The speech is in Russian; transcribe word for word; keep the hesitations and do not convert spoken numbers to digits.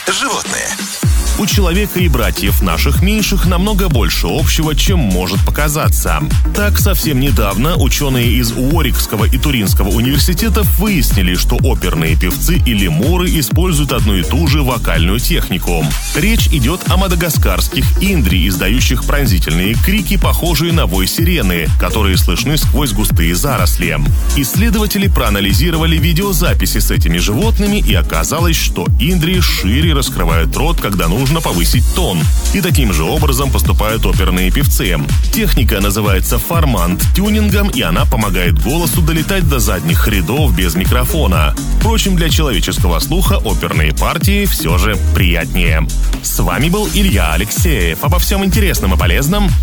Животные. У человека и братьев наших меньших намного больше общего, чем может показаться. Так, совсем недавно ученые из Уорикского и Туринского университетов выяснили, что оперные певцы и лемуры используют одну и ту же вокальную технику. Речь идет о мадагаскарских индри, издающих пронзительные крики, похожие на вой сирены, которые слышны сквозь густые заросли. Исследователи проанализировали видеозаписи с этими животными, и оказалось, что индри шире раскрывают рот, когда нужно повысить тон. И таким же образом поступают оперные певцы. Техника называется формант-тюнингом, и она помогает голосу долетать до задних рядов без микрофона. Впрочем, для человеческого слуха оперные партии все же приятнее. С вами был Илья Алексеев. Обо всем интересном и полезном